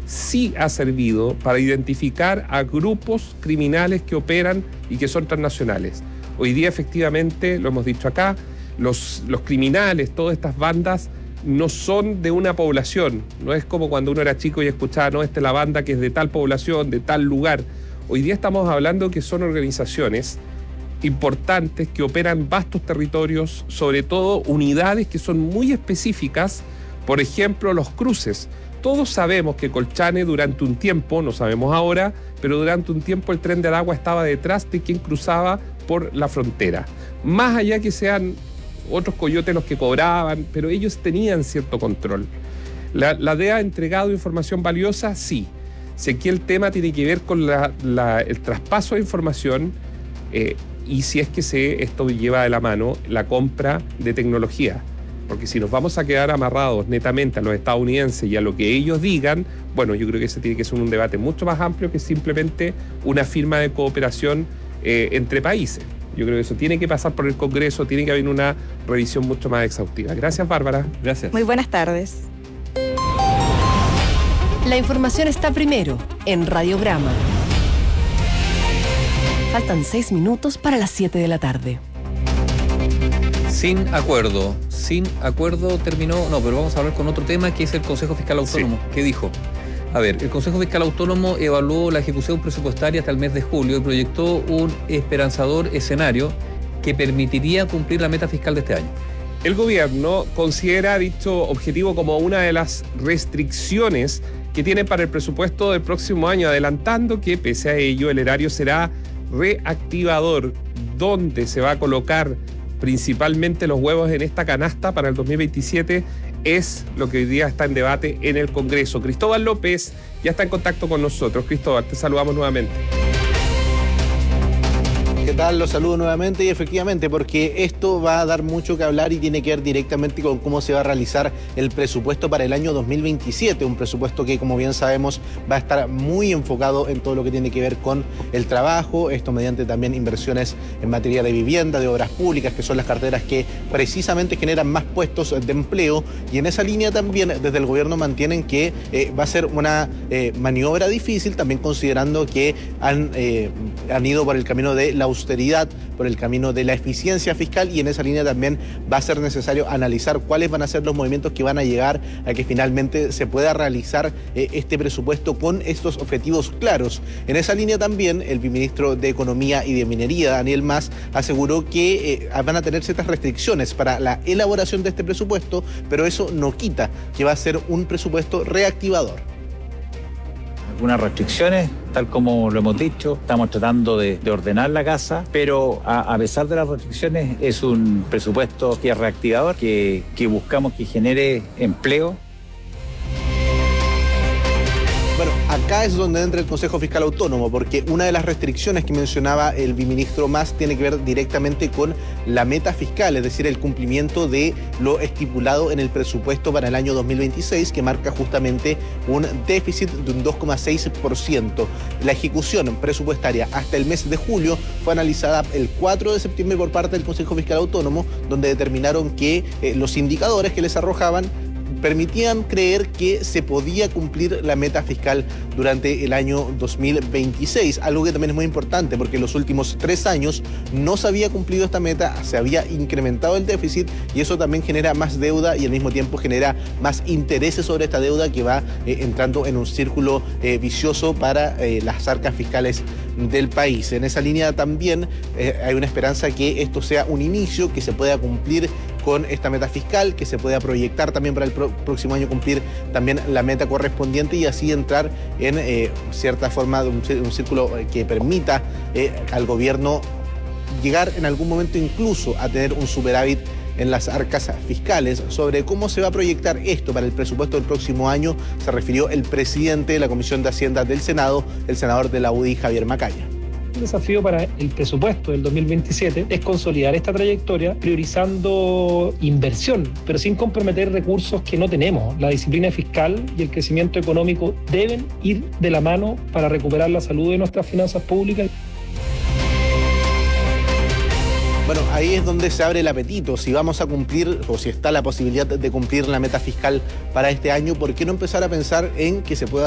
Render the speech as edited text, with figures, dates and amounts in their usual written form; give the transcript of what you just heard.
sí ha servido para identificar a grupos criminales que operan y que son transnacionales. Hoy día, efectivamente, lo hemos dicho acá, los criminales, todas estas bandas, no son de una población. No es como cuando uno era chico y escuchaba, no, esta es la banda que es de tal población, de tal lugar. Hoy día estamos hablando que son organizaciones importantes que operan vastos territorios, sobre todo unidades que son muy específicas. Por ejemplo, los cruces. Todos sabemos que Colchane durante un tiempo, no sabemos ahora, pero durante un tiempo el tren de Aragua estaba detrás de quien cruzaba por la frontera. Más allá que sean otros coyotes los que cobraban, pero ellos tenían cierto control. ¿La DEA ha entregado información valiosa? Sí. Si aquí el tema tiene que ver con el traspaso de información y si es que esto lleva de la mano la compra de tecnología. Porque si nos vamos a quedar amarrados netamente a los estadounidenses y a lo que ellos digan, bueno, yo creo que ese tiene que ser un debate mucho más amplio que simplemente una firma de cooperación entre países. Yo creo que eso tiene que pasar por el Congreso, tiene que haber una revisión mucho más exhaustiva. Gracias, Bárbara. Gracias. Muy buenas tardes. La información está primero en Radiograma. Faltan 6 minutos para las 7 de la tarde. Sin acuerdo terminó, pero vamos a hablar con otro tema que es el Consejo Fiscal Autónomo. Sí. ¿Qué dijo? A ver, el Consejo Fiscal Autónomo evaluó la ejecución presupuestaria hasta el mes de julio y proyectó un esperanzador escenario que permitiría cumplir la meta fiscal de este año. El gobierno considera dicho objetivo como una de las restricciones que tiene para el presupuesto del próximo año, adelantando que pese a ello el erario será reactivador, donde se va a colocar principalmente los huevos en esta canasta para el 2027 es lo que hoy día está en debate en el Congreso. Cristóbal López ya está en contacto con nosotros. Cristóbal, te saludamos nuevamente. ¿Qué tal? Los saludo nuevamente y efectivamente porque esto va a dar mucho que hablar y tiene que ver directamente con cómo se va a realizar el presupuesto para el año 2027, un presupuesto que como bien sabemos va a estar muy enfocado en todo lo que tiene que ver con el trabajo, esto mediante también inversiones en materia de vivienda, de obras públicas, que son las carteras que precisamente generan más puestos de empleo, y en esa línea también desde el gobierno mantienen que va a ser una maniobra difícil, también considerando que han ido por el camino de la austeridad, por el camino de la eficiencia fiscal, y en esa línea también va a ser necesario analizar cuáles van a ser los movimientos que van a llegar a que finalmente se pueda realizar este presupuesto con estos objetivos claros. En esa línea también el viceministro de Economía y de Minería, Daniel Mas, aseguró que van a tener ciertas restricciones para la elaboración de este presupuesto, pero eso no quita que va a ser un presupuesto reactivador. Algunas restricciones, tal como lo hemos dicho, estamos tratando de ordenar la casa, pero a pesar de las restricciones es un presupuesto que es reactivador, que buscamos que genere empleo. Bueno, acá es donde entra el Consejo Fiscal Autónomo, porque una de las restricciones que mencionaba el viceministro Mas tiene que ver directamente con la meta fiscal, es decir, el cumplimiento de lo estipulado en el presupuesto para el año 2026, que marca justamente un déficit de un 2,6%. La ejecución presupuestaria hasta el mes de julio fue analizada el 4 de septiembre por parte del Consejo Fiscal Autónomo, donde determinaron que los indicadores que les arrojaban permitían creer que se podía cumplir la meta fiscal durante el año 2026, algo que también es muy importante porque en los últimos 3 años no se había cumplido esta meta, se había incrementado el déficit y eso también genera más deuda y al mismo tiempo genera más intereses sobre esta deuda que va entrando en un círculo vicioso para las arcas fiscales del país. En esa línea también hay una esperanza que esto sea un inicio, que se pueda cumplir con esta meta fiscal, que se pueda proyectar también para el próximo año cumplir también la meta correspondiente y así entrar en cierta forma de un círculo que permita al gobierno llegar en algún momento incluso a tener un superávit en las arcas fiscales. Sobre cómo se va a proyectar esto para el presupuesto del próximo año se refirió el presidente de la Comisión de Hacienda del Senado, el senador de la UDI, Javier Macaya. El desafío para el presupuesto del 2027 es consolidar esta trayectoria priorizando inversión, pero sin comprometer recursos que no tenemos. La disciplina fiscal y el crecimiento económico deben ir de la mano para recuperar la salud de nuestras finanzas públicas. Bueno, ahí es donde se abre el apetito. Si vamos a cumplir o si está la posibilidad de cumplir la meta fiscal para este año, ¿por qué no empezar a pensar en que se pueda